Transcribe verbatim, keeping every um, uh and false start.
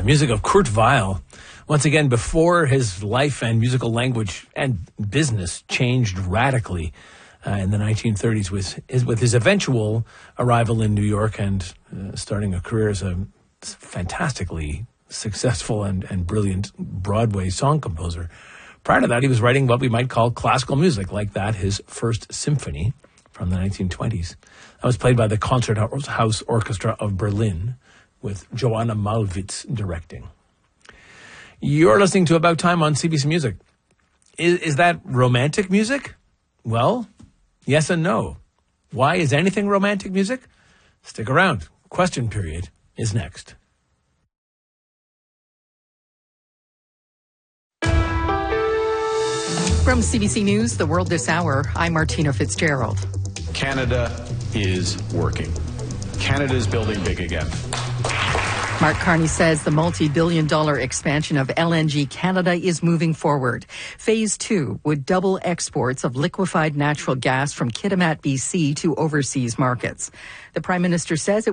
the music of Kurt Weill. Once again, before his life and musical language and business changed radically uh, in the nineteen thirties with his, with his eventual arrival in New York and uh, starting a career as a fantastically successful and, and brilliant Broadway song composer. Prior to that, he was writing what we might call classical music, like that, his first symphony from the nineteen twenties. That was played by the Concerthaus Orchestra of Berlin, with Joanna Malwitz directing. You're listening to About Time on C B C Music. Is, is that romantic music? Well, yes and no. Why is anything romantic music? Stick around. Question period is next. From C B C News, The World This Hour, I'm Martina Fitzgerald. Canada is working. Canada is building big again. Mark Carney says the multi-billion dollar expansion of L N G Canada is moving forward. Phase two would double exports of liquefied natural gas from Kitimat, B C to overseas markets. The Prime Minister says it